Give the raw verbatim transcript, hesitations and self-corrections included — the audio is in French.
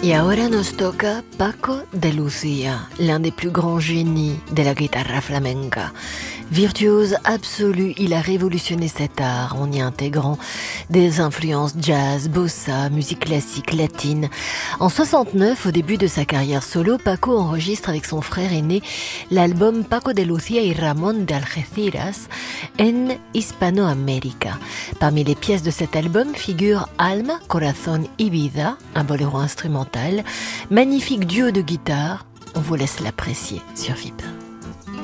Y ahora nos toca Paco de Lucía, l'un des plus grands génies de la guitarra flamenca. Virtuose absolu, il a révolutionné cet art en y intégrant des influences jazz, bossa, musique classique, latine. En soixante-neuf, au début de sa carrière solo, Paco enregistre avec son frère aîné l'album Paco de Lucía y Ramón de Algeciras en Hispanoamérica. Parmi les pièces de cet album figurent Alma, Corazón y Vida, un boléro instrumental, magnifique duo de guitare. On vous laisse l'apprécier sur V I P.